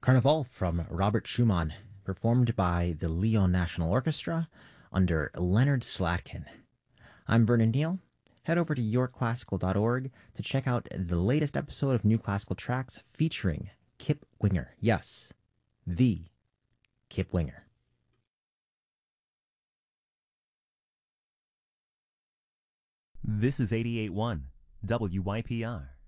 Carnival from Robert Schumann, performed by the Lyon National Orchestra under Leonard Slatkin. I'm Vernon Neal. Head over to yourclassical.org to check out the latest episode of New Classical Tracks featuring Kip Winger. Yes, the Kip Winger. This is 88.1 WYPR.